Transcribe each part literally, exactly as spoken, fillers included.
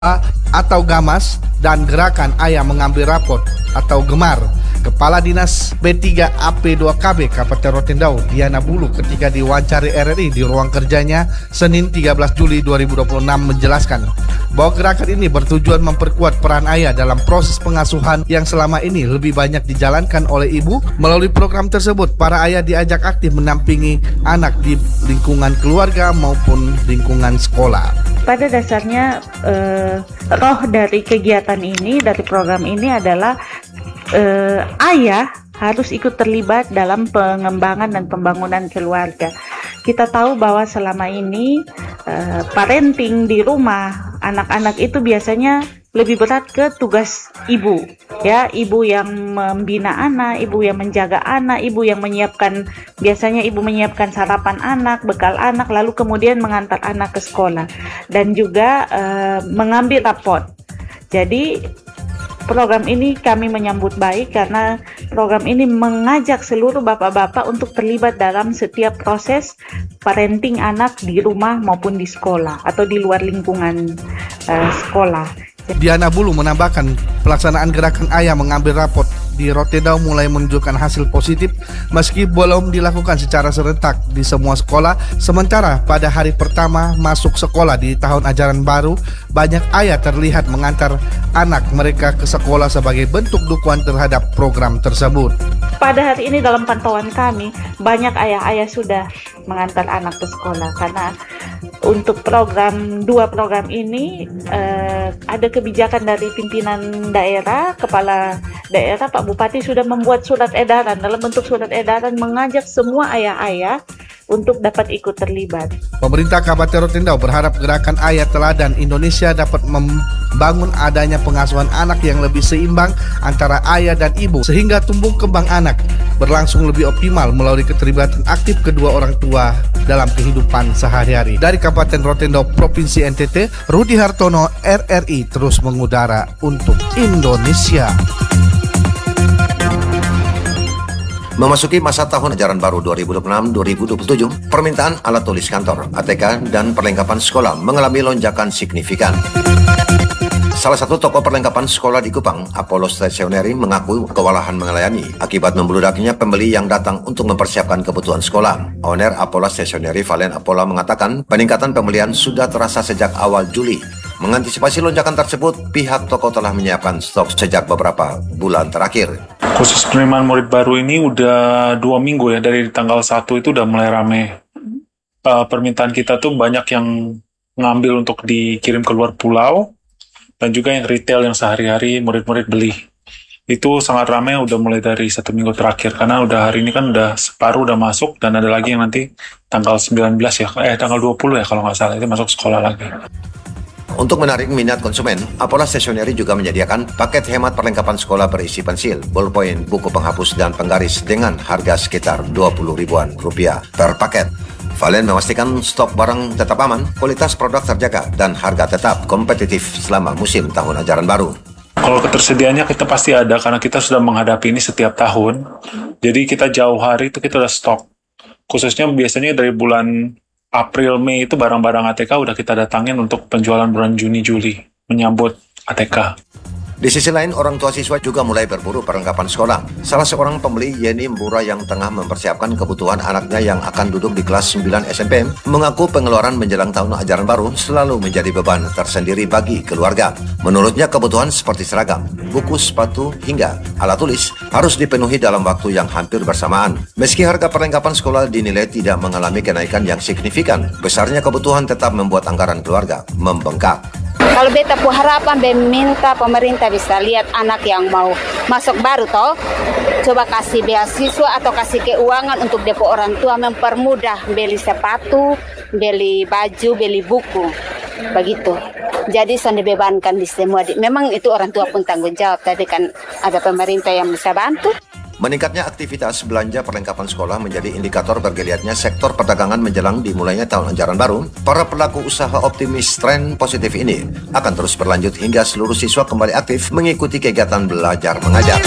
atau Gamas dan Gerakan Ayah Mengambil Rapot atau Gemar. Kepala Dinas B tiga A P dua K B Kabupaten Rotendau, Diana Bulu, ketika diwawancari R R I di ruang kerjanya Senin tiga belas Juli dua ribu dua puluh enam menjelaskan bahwa gerakan ini bertujuan memperkuat peran ayah dalam proses pengasuhan yang selama ini lebih banyak dijalankan oleh ibu. Melalui program tersebut, para ayah diajak aktif mendampingi anak di lingkungan keluarga maupun lingkungan sekolah. Pada dasarnya eh, roh dari kegiatan ini, dari program ini adalah eh, ayah harus ikut terlibat dalam pengembangan dan pembangunan keluarga. Kita tahu bahwa selama ini eh, parenting di rumah anak-anak itu biasanya lebih berat ke tugas ibu, ya, ibu yang membina anak, ibu yang menjaga anak, ibu yang menyiapkan, biasanya ibu menyiapkan sarapan anak, bekal anak, lalu kemudian mengantar anak ke sekolah dan juga uh, mengambil rapot. Jadi program ini kami menyambut baik karena program ini mengajak seluruh bapak-bapak untuk terlibat dalam setiap proses parenting anak di rumah maupun di sekolah atau di luar lingkungan uh, sekolah. Diana Bulu menambahkan pelaksanaan Gerakan Ayah Mengambil Rapot di Rotendau mulai menunjukkan hasil positif meski belum dilakukan secara serentak di semua sekolah. Sementara pada hari pertama masuk sekolah di tahun ajaran baru, banyak ayah terlihat mengantar anak mereka ke sekolah sebagai bentuk dukungan terhadap program tersebut. Pada hari ini dalam pantauan kami, banyak ayah-ayah sudah mengantar anak ke sekolah karena untuk program dua program ini eh, ada kebijakan dari pimpinan daerah, kepala daerah, Pak Bupati sudah membuat surat edaran. Dalam bentuk surat edaran mengajak semua ayah-ayah untuk dapat ikut terlibat. Pemerintah Kabupaten Rotendau berharap Gerakan Ayah Teladan Indonesia dapat membangun adanya pengasuhan anak yang lebih seimbang antara ayah dan ibu sehingga tumbuh kembang anak berlangsung lebih optimal melalui keterlibatan aktif kedua orang tua dalam kehidupan sehari-hari. Dari Kabupaten Rotendau, Provinsi N T T, Rudi Hartono, R R I terus mengudara untuk Indonesia. Memasuki masa tahun ajaran baru dua ribu dua puluh enam dua ribu dua puluh tujuh, permintaan alat tulis kantor, A T K, dan perlengkapan sekolah mengalami lonjakan signifikan. Salah satu toko perlengkapan sekolah di Kupang, Apollo Stationery, mengaku kewalahan melayani akibat membludaknya pembeli yang datang untuk mempersiapkan kebutuhan sekolah. Owner Apollo Stationery, Valen Apollo, mengatakan peningkatan pembelian sudah terasa sejak awal Juli. Mengantisipasi lonjakan tersebut, pihak toko telah menyiapkan stok sejak beberapa bulan terakhir. Khusus penerimaan murid baru ini udah dua minggu ya, dari tanggal satu itu udah mulai rame. Uh, permintaan kita tuh banyak yang ngambil untuk dikirim keluar pulau, dan juga yang retail yang sehari-hari murid-murid beli. Itu sangat ramai udah mulai dari satu minggu terakhir, karena udah hari ini kan udah separuh udah masuk, dan ada lagi yang nanti tanggal sembilan belas ya, eh tanggal dua puluh ya kalau nggak salah, itu masuk sekolah lagi. Untuk menarik minat konsumen, Apollo Stationery juga menyediakan paket hemat perlengkapan sekolah berisi pensil, ballpoint, buku penghapus, dan penggaris dengan harga sekitar dua puluh ribuan rupiah per paket. Valen memastikan stok barang tetap aman, kualitas produk terjaga, dan harga tetap kompetitif selama musim tahun ajaran baru. Kalau ketersediaannya kita pasti ada, karena kita sudah menghadapi ini setiap tahun. Jadi kita jauh hari itu kita udah stok. Khususnya biasanya dari bulan April, Mei itu barang-barang A T K udah kita datangin untuk penjualan bulan Juni, Juli, menyambut A T K. Di sisi lain, orang tua siswa juga mulai berburu perlengkapan sekolah. Salah seorang pembeli, Yeni Mbura, yang tengah mempersiapkan kebutuhan anaknya yang akan duduk di kelas sembilan S M P, mengaku pengeluaran menjelang tahun ajaran baru selalu menjadi beban tersendiri bagi keluarga. Menurutnya, kebutuhan seperti seragam, buku, sepatu, hingga alat tulis harus dipenuhi dalam waktu yang hampir bersamaan. Meski harga perlengkapan sekolah dinilai tidak mengalami kenaikan yang signifikan, besarnya kebutuhan tetap membuat anggaran keluarga membengkak. Kalau beta pu harapan be minta pemerintah bisa lihat anak yang mau masuk baru toh, coba kasih beasiswa atau kasih keuangan untuk depo orang tua, mempermudah beli sepatu, beli baju, beli buku, begitu. Jadi sudah dibebankan di semua. Memang itu orang tua pun tanggung jawab, tapi kan ada pemerintah yang bisa bantu. Meningkatnya aktivitas belanja perlengkapan sekolah menjadi indikator bergeliatnya sektor perdagangan menjelang dimulainya tahun ajaran baru. Para pelaku usaha optimis tren positif ini akan terus berlanjut hingga seluruh siswa kembali aktif mengikuti kegiatan belajar mengajar.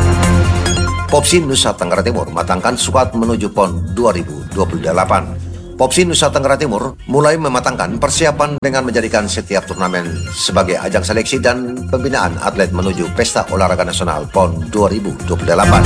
Popsi Nusa Tenggara Timur matangkan skuad menuju PON dua ribu dua puluh delapan. Popsi Nusa Tenggara Timur mulai mematangkan persiapan dengan menjadikan setiap turnamen sebagai ajang seleksi dan pembinaan atlet menuju Pesta Olahraga Nasional P O N dua ribu dua puluh delapan.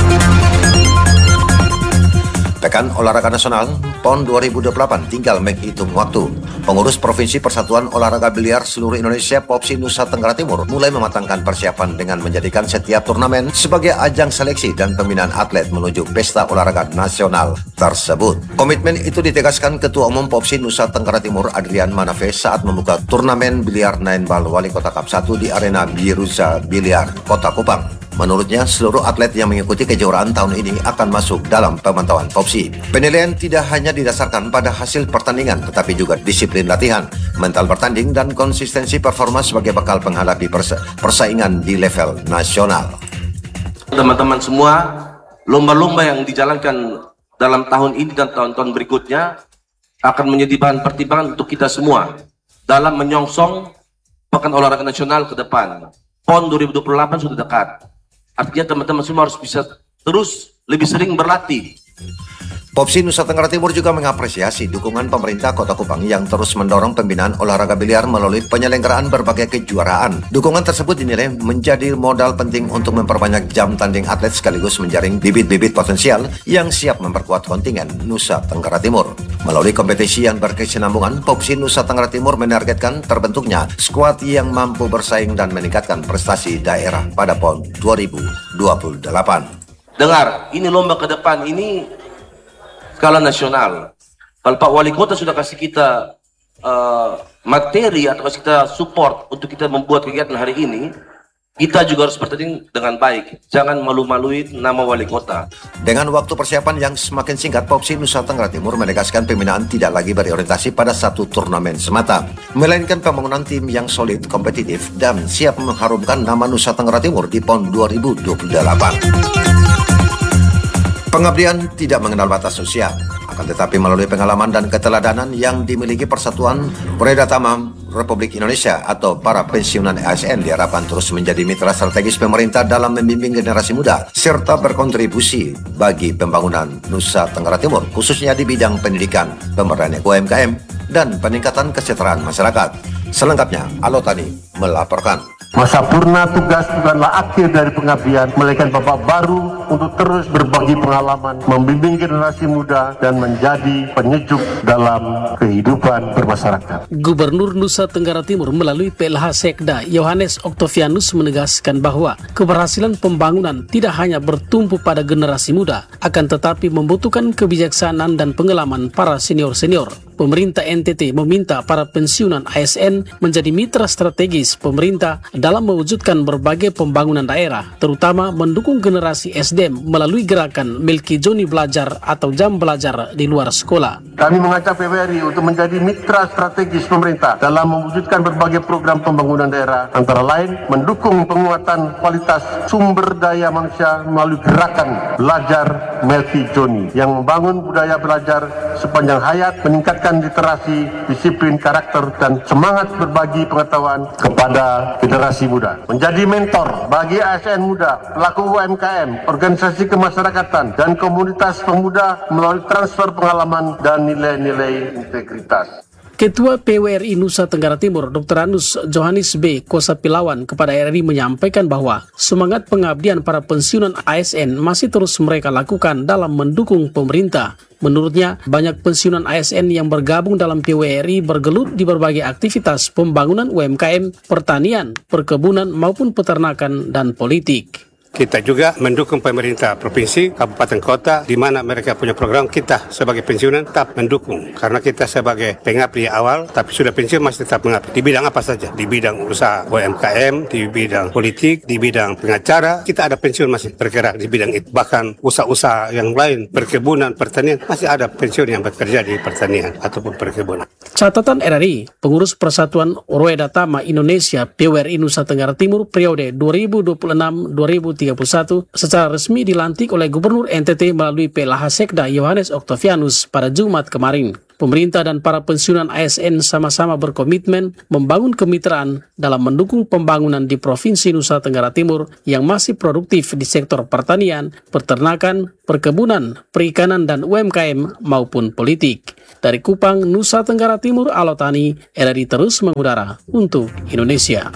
Pekan Olahraga Nasional P O N dua ribu dua puluh delapan tinggal menghitung waktu. Pengurus Provinsi Persatuan Olahraga Biliar Seluruh Indonesia Popsi Nusa Tenggara Timur mulai mematangkan persiapan dengan menjadikan setiap turnamen sebagai ajang seleksi dan pembinaan atlet menuju Pesta Olahraga Nasional tersebut. Komitmen itu ditegaskan Ketua Umum Popsi Nusa Tenggara Timur Adrian Manafe saat membuka turnamen biliar Nine Ball Wali Kota Cup satu di Arena Birusa Biliar, Kota Kupang. Menurutnya, seluruh atlet yang mengikuti kejuaraan tahun ini akan masuk dalam pemantauan Popsi. Penilaian tidak hanya didasarkan pada hasil pertandingan, tetapi juga disiplin latihan, mental bertanding, dan konsistensi performa sebagai bakal menghadapi persa persaingan di level nasional. Teman-teman semua, lomba-lomba yang dijalankan dalam tahun ini dan tahun-tahun berikutnya akan menjadi bahan pertimbangan untuk kita semua dalam menyongsong Pekan Olahraga Nasional ke depan. P O N dua ribu dua puluh delapan sudah dekat. Artinya teman-teman semua harus bisa terus lebih sering berlatih. Popsi Nusa Tenggara Timur juga mengapresiasi dukungan pemerintah Kota Kupang yang terus mendorong pembinaan olahraga biliar melalui penyelenggaraan berbagai kejuaraan. Dukungan tersebut dinilai menjadi modal penting untuk memperbanyak jam tanding atlet sekaligus menjaring bibit-bibit potensial yang siap memperkuat kontingen Nusa Tenggara Timur. Melalui kompetisi yang berkesinambungan, Popsi Nusa Tenggara Timur menargetkan terbentuknya skuad yang mampu bersaing dan meningkatkan prestasi daerah pada P O N dua ribu dua puluh delapan. Dengar, ini lomba ke depan ini skala nasional. Kalau Pak Wali Kota sudah kasih kita uh, materi atau kasih kita support untuk kita membuat kegiatan hari ini, kita juga harus bertanding dengan baik. Jangan malu-malui nama Wali Kota. Dengan waktu persiapan yang semakin singkat, Popsi Nusa Tenggara Timur menegaskan pembinaan tidak lagi berorientasi pada satu turnamen semata, melainkan pembangunan tim yang solid, kompetitif, dan siap mengharumkan nama Nusa Tenggara Timur di P O N dua ribu dua puluh delapan. Pengabdian tidak mengenal batas usia, akan tetapi melalui pengalaman dan keteladanan yang dimiliki Persatuan Weredatama Republik Indonesia atau para pensiunan A S N diharapkan terus menjadi mitra strategis pemerintah dalam membimbing generasi muda serta berkontribusi bagi pembangunan Nusa Tenggara Timur, khususnya di bidang pendidikan, pemberdayaan U M K M, dan peningkatan kesejahteraan masyarakat. Selengkapnya, Alotani melaporkan. Masa purna tugas bukanlah akhir dari pengabdian, melainkan babak baru untuk terus berbagi pengalaman, membimbing generasi muda, dan menjadi penyejuk dalam kehidupan bermasyarakat. Gubernur Nusa Tenggara Timur melalui P L H Sekda Yohanes Octavianus menegaskan bahwa keberhasilan pembangunan tidak hanya bertumpu pada generasi muda, akan tetapi membutuhkan kebijaksanaan dan pengalaman para senior-senior. Pemerintah N T T meminta para pensiunan A S N menjadi mitra strategis pemerintah dalam mewujudkan berbagai pembangunan daerah, terutama mendukung generasi S D M melalui gerakan Milky Journey Belajar atau jam belajar di luar sekolah. Kami mengajak P W R I untuk menjadi mitra strategis pemerintah dalam mewujudkan berbagai program pembangunan daerah, antara lain mendukung penguatan kualitas sumber daya manusia melalui gerakan Belajar Milky Journey yang membangun budaya belajar sepanjang hayat, meningkatkan literasi, disiplin, karakter, dan semangat berbagi pengetahuan kepada generasi muda. Menjadi mentor bagi A S N muda, pelaku U M K M, organisasi kemasyarakatan, dan komunitas pemuda melalui transfer pengalaman dan nilai-nilai integritas. Ketua P W R I Nusa Tenggara Timur, Doktor Anus Johannes B. Kosapilawan kepada R R I menyampaikan bahwa semangat pengabdian para pensiunan A S N masih terus mereka lakukan dalam mendukung pemerintah. Menurutnya, banyak pensiunan A S N yang bergabung dalam P W R I bergelut di berbagai aktivitas pembangunan U M K M, pertanian, perkebunan, maupun peternakan dan politik. Kita juga mendukung pemerintah provinsi, kabupaten, kota, di mana mereka punya program. Kita sebagai pensiunan tetap mendukung, karena kita sebagai pengabdi awal, tapi sudah pensiun masih tetap mengabdi. Di bidang apa saja? Di bidang usaha U M K M, di bidang politik, di bidang pengacara, kita ada pensiun masih bergerak di bidang itu. Bahkan usaha-usaha yang lain, perkebunan, pertanian, masih ada pensiun yang bekerja di pertanian ataupun perkebunan. Catatan R R I, pengurus Persatuan Weredatama Indonesia P W R I Nusa Tenggara Timur periode dua ribu dua puluh enam sampai dua ribu tiga puluh satu secara resmi dilantik oleh Gubernur N T T melalui P L H Sekda Yohanes Octavianus pada Jumat kemarin. Pemerintah dan para pensiunan A S N sama-sama berkomitmen membangun kemitraan dalam mendukung pembangunan di Provinsi Nusa Tenggara Timur yang masih produktif di sektor pertanian, peternakan, perkebunan, perikanan, dan U M K M maupun politik. Dari Kupang, Nusa Tenggara Timur, Alotani, R R I terus mengudara untuk Indonesia.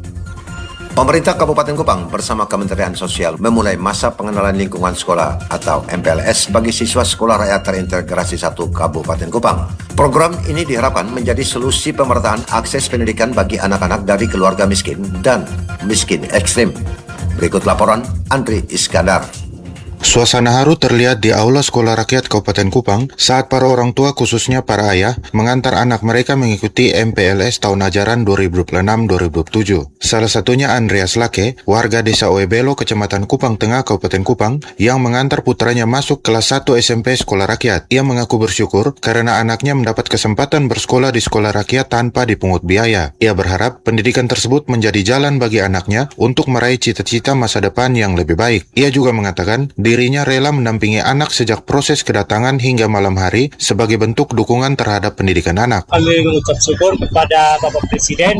Pemerintah Kabupaten Kupang bersama Kementerian Sosial memulai masa pengenalan lingkungan sekolah atau M P L S bagi siswa Sekolah Rakyat Terintegrasi satu Kabupaten Kupang. Program ini diharapkan menjadi solusi pemerataan akses pendidikan bagi anak-anak dari keluarga miskin dan miskin ekstrim. Berikut laporan Andri Iskandar. Suasana haru terlihat di Aula Sekolah Rakyat Kabupaten Kupang saat para orang tua, khususnya para ayah, mengantar anak mereka mengikuti M P L S tahun ajaran dua ribu dua puluh enam dua ribu dua puluh tujuh. Salah satunya Andreas Lake, warga Desa Oebelo, Kecamatan Kupang Tengah, Kabupaten Kupang, yang mengantar putranya masuk kelas satu S M P Sekolah Rakyat. Ia mengaku bersyukur karena anaknya mendapat kesempatan bersekolah di Sekolah Rakyat tanpa dipungut biaya. Ia berharap pendidikan tersebut menjadi jalan bagi anaknya untuk meraih cita-cita masa depan yang lebih baik. Ia juga mengatakan dirinya rela mendampingi anak sejak proses kedatangan hingga malam hari sebagai bentuk dukungan terhadap pendidikan anak. Kami mengucap syukur kepada Bapak Presiden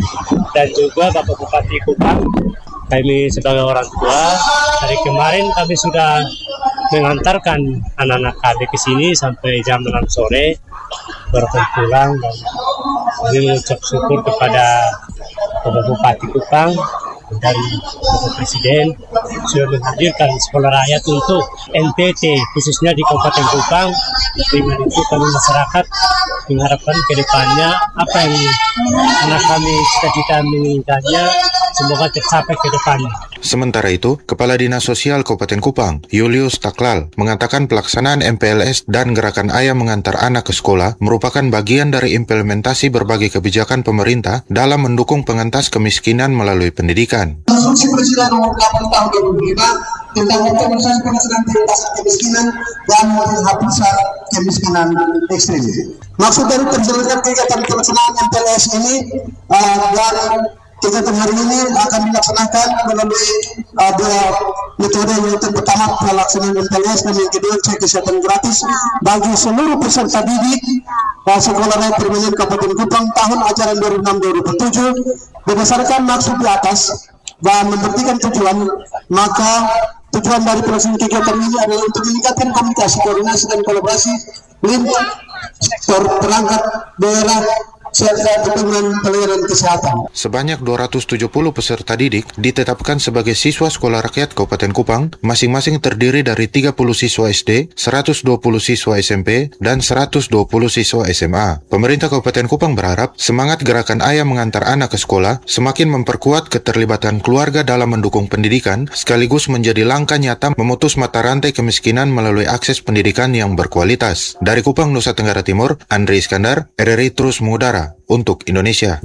dan juga Bapak Bupati Kupang. Kami sebagai orang tua, dari kemarin kami sudah mengantarkan anak-anak kami ke sini sampai jam enam sore baru pulang, dan kami mengucap syukur kepada Bapak Bupati Kupang dan Bapak Presiden sudah menghadirkan sekolah rakyat untuk N T T khususnya di Kabupaten Kupang. Dengan itu kami masyarakat mengharapkan ke depannya apa yang anak kami cita-cita menginginkannya semoga tercapai ke depannya. Sementara itu, Kepala Dinas Sosial Kabupaten Kupang, Julius Taklal, mengatakan pelaksanaan M P L S dan gerakan ayah mengantar anak ke sekolah merupakan bagian dari implementasi berbagai kebijakan pemerintah dalam mendukung pengentas kemiskinan melalui pendidikan. Instruksi Presiden nomor delapan tahun dua ribu lima tentang optimalisasi penghasilan pengentasan kemiskinan dan penghapusan kemiskinan ekstrim. Maksud dari terjalankan kegiatan pelaksanaan M P L S ini uh, dan kegiatan hari ini akan dilaksanakan melalui uh, dua metode, yaitu pertama pelaksanaan M P L S dan yang kedua cek kesehatan gratis bagi seluruh peserta didik uh, Sekolah Rakyat Permainan Kabupaten Kupang tahun ajaran dua ribu enam dua ribu tujuh. Berdasarkan maksud di atas dan memperhatikan tujuan, maka tujuan dari pelaksanaan kegiatan ini adalah untuk meningkatkan komunikasi, koordinasi, dan kolaborasi lintas sektor perangkat daerah serta dukungan pelayanan kesehatan. Sebanyak dua ratus tujuh puluh peserta didik ditetapkan sebagai siswa Sekolah Rakyat Kabupaten Kupang, masing-masing terdiri dari tiga puluh siswa S D, seratus dua puluh siswa S M P, dan seratus dua puluh siswa S M A. Pemerintah Kabupaten Kupang berharap semangat gerakan ayah mengantar anak ke sekolah semakin memperkuat keterlibatan keluarga dalam mendukung pendidikan, sekaligus menjadi langkah nyata memutus mata rantai kemiskinan melalui akses pendidikan yang berkualitas. Dari Kupang, Nusa Tenggara Timur, Andri Iskandar, R R I terus mengudara untuk Indonesia.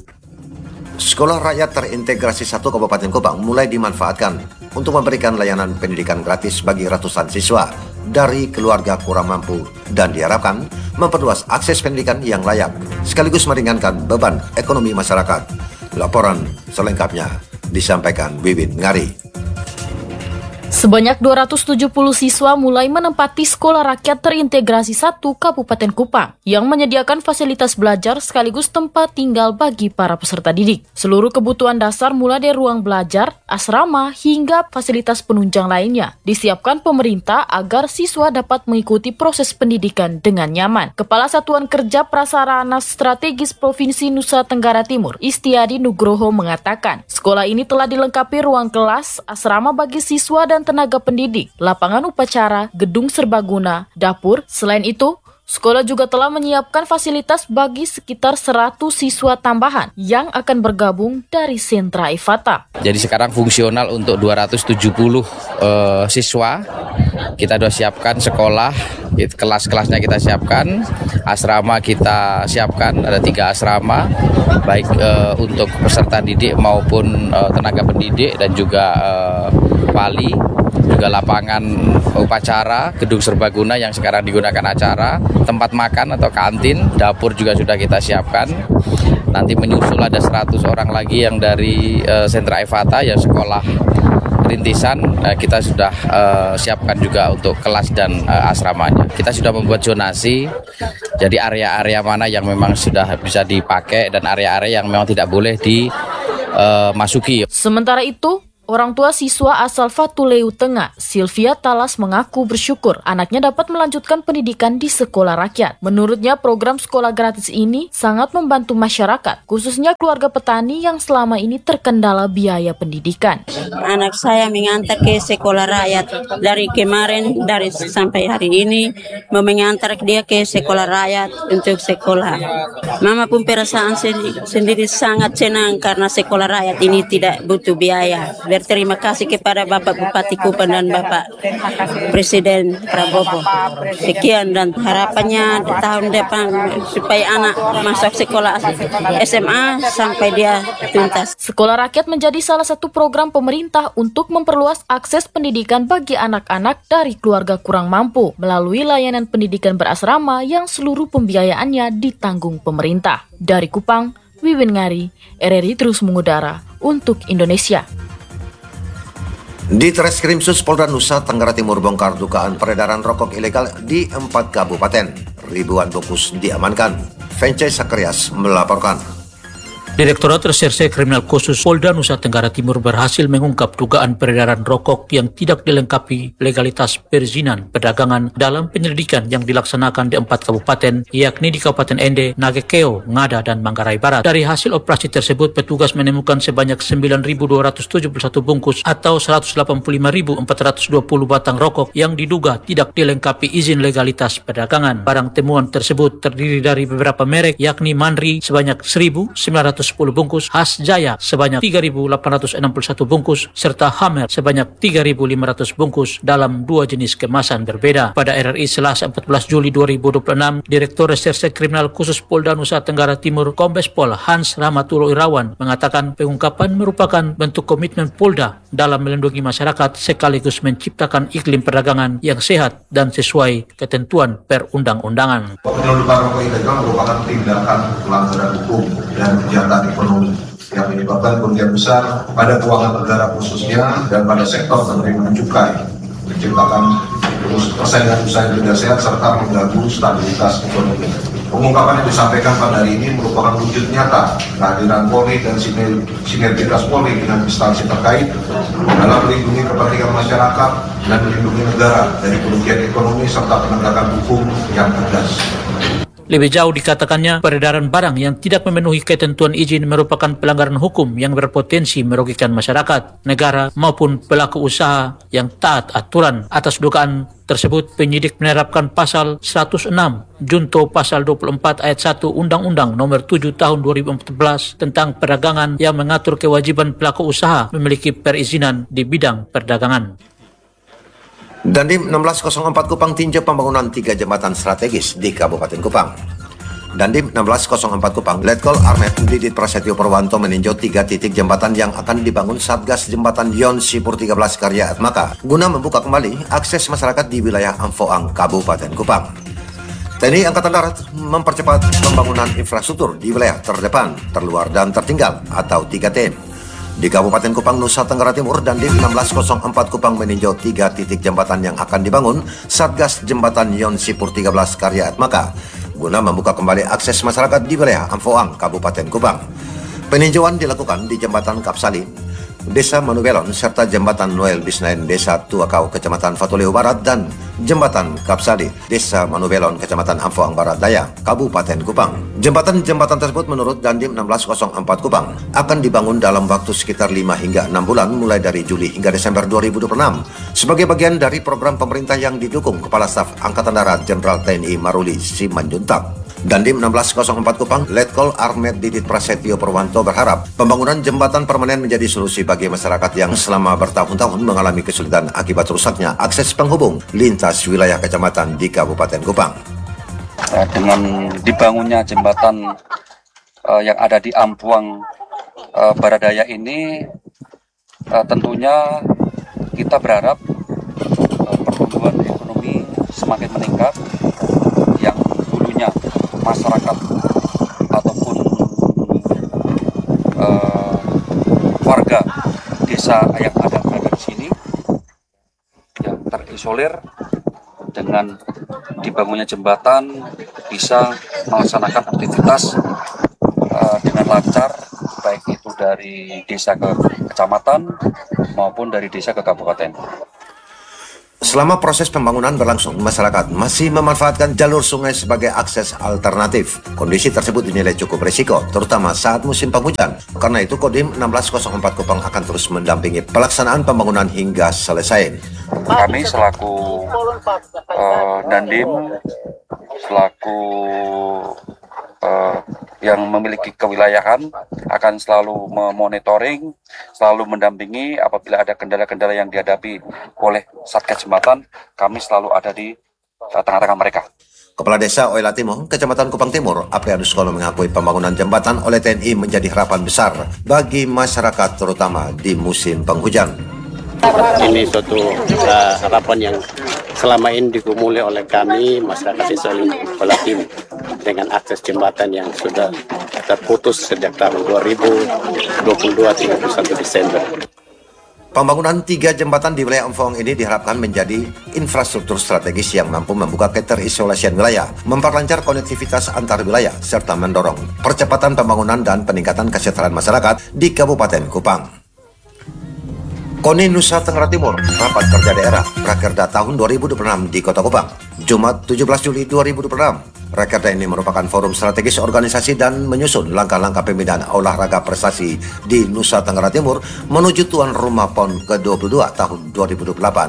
Sekolah Rakyat Terintegrasi satu Kabupaten Kupang mulai dimanfaatkan untuk memberikan layanan pendidikan gratis bagi ratusan siswa dari keluarga kurang mampu dan diharapkan memperluas akses pendidikan yang layak sekaligus meringankan beban ekonomi masyarakat. Laporan selengkapnya disampaikan Wiwin Ngari. Sebanyak dua ratus tujuh puluh siswa mulai menempati Sekolah Rakyat Terintegrasi satu Kabupaten Kupang yang menyediakan fasilitas belajar sekaligus tempat tinggal bagi para peserta didik. Seluruh kebutuhan dasar mulai dari ruang belajar, asrama, hingga fasilitas penunjang lainnya disiapkan pemerintah agar siswa dapat mengikuti proses pendidikan dengan nyaman. Kepala Satuan Kerja Prasarana Strategis Provinsi Nusa Tenggara Timur, Istiadi Nugroho, mengatakan sekolah ini telah dilengkapi ruang kelas, asrama bagi siswa dan tenaga pendidik, lapangan upacara, gedung serbaguna, dapur. Selain itu, sekolah juga telah menyiapkan fasilitas bagi sekitar seratus siswa tambahan yang akan bergabung dari sentra Ifata. Jadi sekarang fungsional untuk dua ratus tujuh puluh uh, siswa. Kita sudah siapkan sekolah, kelas-kelasnya kita siapkan, asrama kita siapkan, ada tiga asrama, baik uh, untuk peserta didik maupun uh, tenaga pendidik dan juga uh, wali, juga lapangan upacara, gedung serbaguna yang sekarang digunakan acara, tempat makan atau kantin, dapur juga sudah kita siapkan. Nanti menyusul ada seratus orang lagi yang dari uh, sentra Ifata, yang sekolah rintisan, uh, kita sudah uh, siapkan juga untuk kelas dan uh, asramanya. Kita sudah membuat zonasi, jadi area-area mana yang memang sudah bisa dipakai dan area-area yang memang tidak boleh dimasuki. Sementara itu, Orang tua siswa asal Fatuleu Tengah, Sylvia Talas, mengaku bersyukur anaknya dapat melanjutkan pendidikan di sekolah rakyat. Menurutnya, program sekolah gratis ini sangat membantu masyarakat, khususnya keluarga petani yang selama ini terkendala biaya pendidikan. Anak saya mengantar ke sekolah rakyat dari kemarin, dari sampai hari ini, mau mengantar dia ke sekolah rakyat untuk sekolah. Mama pun perasaan sendiri sangat senang karena sekolah rakyat ini tidak butuh biaya. Berterima kasih kepada Bapak Bupati Kupang dan Bapak Presiden Prabowo. Sekian, dan harapannya tahun depan supaya anak masuk sekolah S M A sampai dia tuntas. Sekolah rakyat menjadi salah satu program pemerintah untuk memperluas akses pendidikan bagi anak-anak dari keluarga kurang mampu melalui layanan pendidikan berasrama yang seluruh pembiayaannya ditanggung pemerintah. Dari Kupang, Wiwin Ngari, R R I terus mengudara untuk Indonesia. Di Treskrimsus Polda Nusa Tenggara Timur bongkar dugaan peredaran rokok ilegal di empat kabupaten. Ribuan bungkus diamankan. Vence Sakrias melaporkan. Direktorat Reserse Kriminal Khusus Polda Nusa Tenggara Timur berhasil mengungkap dugaan peredaran rokok yang tidak dilengkapi legalitas perizinan perdagangan dalam penyelidikan yang dilaksanakan di empat kabupaten, yakni di Kabupaten Ende, Nagekeo, Ngada, dan Manggarai Barat. Dari hasil operasi tersebut, petugas menemukan sebanyak sembilan ribu dua ratus tujuh puluh satu bungkus atau seratus delapan puluh lima ribu empat ratus dua puluh batang rokok yang diduga tidak dilengkapi izin legalitas perdagangan. Barang temuan tersebut terdiri dari beberapa merek, yakni Manri sebanyak seribu sembilan ratus sepuluh bungkus, Has Jaya sebanyak tiga ribu delapan ratus enam puluh satu bungkus, serta Hammer sebanyak tiga ribu lima ratus bungkus dalam dua jenis kemasan berbeda. Pada R R I Selasa empat belas Juli dua ribu dua puluh enam, Direktur Reserse Kriminal Khusus Polda Nusa Tenggara Timur Kombes Pol Hans Rahmatullah Irawan mengatakan pengungkapan merupakan bentuk komitmen Polda dalam melindungi masyarakat sekaligus menciptakan iklim perdagangan yang sehat dan sesuai ketentuan perundang-undangan. Penyelundupan rokok ilegal merupakan tindakan pelanggaran hukum dan kejahatan ekonomi yang menyebabkan kerugian besar pada keuangan negara khususnya dan pada sektor penerimaan cukai, menciptakan persaingan usaha yang tidak sehat serta mengganggu stabilitas ekonomi. Pengungkapan yang disampaikan pada hari ini merupakan wujud nyata kehadiran Polri dan sinergitas Polri dengan instansi terkait dalam melindungi kepentingan masyarakat dan melindungi negara dari kerugian ekonomi serta penegakan hukum yang tegas. Lebih jauh dikatakannya, peredaran barang yang tidak memenuhi ketentuan izin merupakan pelanggaran hukum yang berpotensi merugikan masyarakat, negara, maupun pelaku usaha yang taat aturan. Atas dugaan tersebut, penyidik menerapkan pasal seratus enam junto pasal dua puluh empat ayat satu Undang-Undang Nomor tujuh Tahun dua ribu empat belas tentang perdagangan yang mengatur kewajiban pelaku usaha memiliki perizinan di bidang perdagangan. Dandim enam belas nol empat Kupang tinjau pembangunan tiga jembatan strategis di Kabupaten Kupang. Dandim enam belas nol empat Kupang, Letkol Armet Didit Prasetyo Purwanto meninjau tiga titik jembatan yang akan dibangun Satgas Jembatan Yon Sipur tiga belas Karya Atmaka guna membuka kembali akses masyarakat di wilayah Amfoang, Kabupaten Kupang. T N I Angkatan Darat mempercepat pembangunan infrastruktur di wilayah terdepan, terluar, dan tertinggal atau tiga T. Di Kabupaten Kupang, Nusa Tenggara Timur, Dandim enam belas nol empat Kupang meninjau tiga titik jembatan yang akan dibangun Satgas Jembatan Yon Sipur tiga belas Karya Atmaka guna membuka kembali akses masyarakat di wilayah Amfoang, Kabupaten Kupang. Peninjauan dilakukan di Jembatan Kapsali, Desa Manubelon, serta Jembatan Noel Bisnain, Desa Tuakau, Kecamatan Fatuleu Barat, dan Jembatan Kapsali, Desa Manubelon, Kecamatan Amfoang Barat Daya, Kabupaten Kupang. Jembatan-jembatan tersebut menurut Dandim enam belas nol empat Kupang akan dibangun dalam waktu sekitar lima hingga enam bulan mulai dari Juli hingga Desember dua ribu dua puluh enam sebagai bagian dari program pemerintah yang didukung Kepala Staf Angkatan Darat Jenderal T N I Maruli Simanjuntak. Dandim enam belas nol empat Kupang, Letkol Armet Didit Prasetyo Purwanto berharap pembangunan jembatan permanen menjadi solusi bagi masyarakat yang selama bertahun-tahun mengalami kesulitan akibat rusaknya akses penghubung lintas wilayah kecamatan di Kabupaten Kupang. Dengan dibangunnya jembatan uh, yang ada di Amfoang uh, Barat Daya ini, uh, tentunya kita berharap uh, pertumbuhan ekonomi semakin meningkat, yang dulunya masyarakat ataupun uh, warga desa yang ada berada di sini yang terisolir, dengan dibangunnya jembatan bisa melaksanakan aktivitas uh, dengan lancar, baik itu dari dari desa ke kecamatan maupun dari desa ke kabupaten. Selama proses pembangunan berlangsung, masyarakat masih memanfaatkan jalur sungai sebagai akses alternatif. Kondisi tersebut dinilai cukup risiko, terutama saat musim penghujan. Karena itu, Kodim enam belas nol empat Kupang akan terus mendampingi pelaksanaan pembangunan hingga selesai. Kami selaku uh, Dandim, selaku uh, yang memiliki kewilayahan akan selalu memonitoring, selalu mendampingi apabila ada kendala-kendala yang dihadapi oleh Satgas Jembatan, kami selalu ada di tengah-tengah mereka. Kepala Desa Oelatimo, Kecamatan Kupang Timur, Aprianus Kolo mengakui pembangunan jembatan oleh T N I menjadi harapan besar bagi masyarakat terutama di musim penghujan. Ini suatu uh, harapan yang selama ini dikumuli oleh kami masyarakat Desa Oelatimo dengan akses jembatan yang sudah terputus sejak tahun dua ribu dua puluh dua hingga tiga puluh satu Desember. Pembangunan tiga jembatan di wilayah Empong ini diharapkan menjadi infrastruktur strategis yang mampu membuka keterisolasian wilayah, memperlancar konektivitas antar wilayah, serta mendorong percepatan pembangunan dan peningkatan kesejahteraan masyarakat di Kabupaten Kupang. KONI Nusa Tenggara Timur, Rapat Kerja Daerah, Rakerda tahun dua ribu dua puluh enam di Kota Kupang, Jumat tujuh belas Juli dua ribu dua puluh enam. Rakerda ini merupakan forum strategis organisasi dan menyusun langkah-langkah pembinaan olahraga prestasi di Nusa Tenggara Timur menuju tuan rumah P O N ke dua puluh dua tahun dua ribu dua puluh delapan.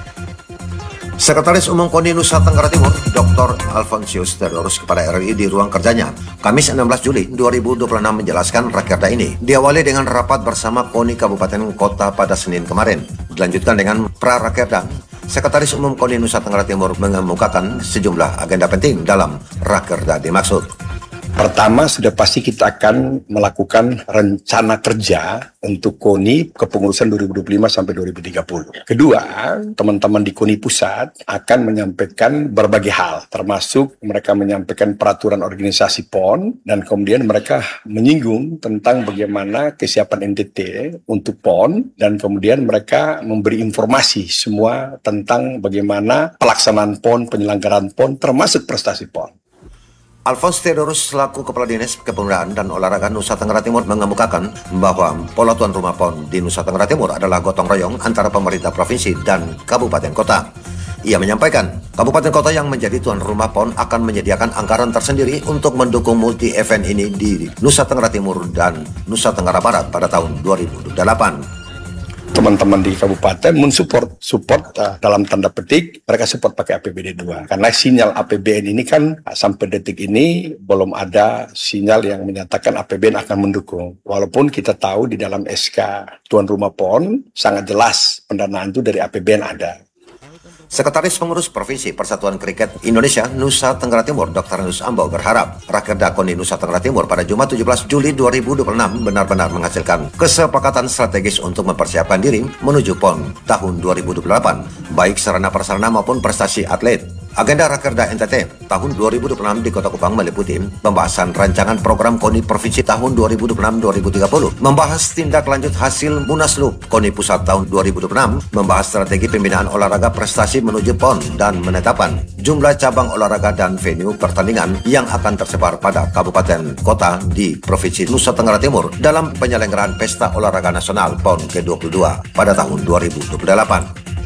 Sekretaris Umum KONI Nusa Tenggara Timur, Doktor Alfonsius Theodorus kepada R R I di ruang kerjanya, Kamis enam belas Juli dua ribu dua puluh enam menjelaskan Rakerda ini diawali dengan rapat bersama KONI Kabupaten Kota pada Senin kemarin. Dilanjutkan dengan pra-Rakerda, Sekretaris Umum KONI Nusa Tenggara Timur mengemukakan sejumlah agenda penting dalam Rakerda dimaksud. Pertama, sudah pasti kita akan melakukan rencana kerja untuk KONI kepengurusan dua ribu dua puluh lima sampai dua ribu tiga puluh. Kedua, teman-teman di KONI Pusat akan menyampaikan berbagai hal, termasuk mereka menyampaikan peraturan organisasi P O N, dan kemudian mereka menyinggung tentang bagaimana kesiapan N T T untuk P O N, dan kemudian mereka memberi informasi semua tentang bagaimana pelaksanaan P O N, penyelenggaraan P O N, termasuk prestasi P O N. Alfons Theodorus selaku Kepala Dinas Kepemudaan dan Olahraga Nusa Tenggara Timur mengemukakan bahwa pola tuan rumah P O N di Nusa Tenggara Timur adalah gotong royong antara pemerintah provinsi dan kabupaten kota. Ia menyampaikan, kabupaten kota yang menjadi tuan rumah P O N akan menyediakan anggaran tersendiri untuk mendukung multi event ini di Nusa Tenggara Timur dan Nusa Tenggara Barat pada tahun dua ribu dua puluh delapan. Teman-teman di kabupaten mensupport support uh, dalam tanda petik mereka support pakai A P B D dua karena sinyal A P B N ini kan uh, sampai detik ini belum ada sinyal yang menyatakan A P B N akan mendukung, walaupun kita tahu di dalam S K tuan rumah P O N sangat jelas pendanaan itu dari A P B N ada. Sekretaris Pengurus Provinsi Persatuan Kriket Indonesia Nusa Tenggara Timur, Doktor Nus Ambo berharap Rakerda KONI Nusa Tenggara Timur pada Jumat tujuh belas Juli dua ribu dua puluh enam benar-benar menghasilkan kesepakatan strategis untuk mempersiapkan diri menuju P O N tahun dua ribu dua puluh delapan, baik sarana prasarana maupun prestasi atlet. Agenda Rakerda N T T tahun dua ribu dua puluh enam di Kota Kupang meliputi pembahasan rancangan program KONI Provinsi tahun dua ribu dua puluh enam sampai dua ribu tiga puluh, membahas tindak lanjut hasil Munaslup KONI Pusat tahun dua ribu dua puluh enam, membahas strategi pembinaan olahraga prestasi menuju P O N, dan menetapkan jumlah cabang olahraga dan venue pertandingan yang akan tersebar pada kabupaten kota di Provinsi Nusa Tenggara Timur dalam penyelenggaraan Pesta Olahraga Nasional P O N ke dua puluh dua pada tahun dua ribu dua puluh delapan.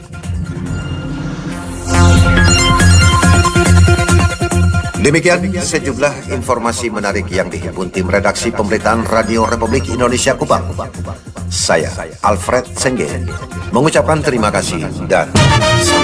Demikian sejumlah informasi menarik yang dihimpun tim redaksi pemberitaan Radio Republik Indonesia Kupang. Saya, Alfred Sengge, mengucapkan terima kasih dan